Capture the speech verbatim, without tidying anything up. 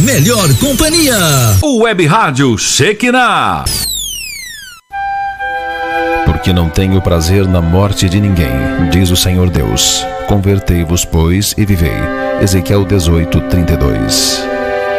melhor companhia. O Web Rádio Shekinah. Porque não tenho prazer na morte de ninguém, diz o Senhor Deus. Convertei-vos, pois, e vivei. Ezequiel dezoito, trinta e dois.